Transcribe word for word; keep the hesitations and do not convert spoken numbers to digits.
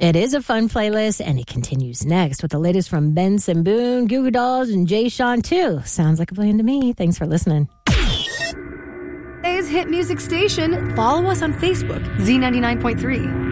It is a fun playlist, and it continues next with the latest from Benson Boone, Goo Goo Dolls, and Jay Sean, too. Sounds like a plan to me. Thanks for listening. Today's hit music station. Follow us on Facebook, Z ninety-nine point three.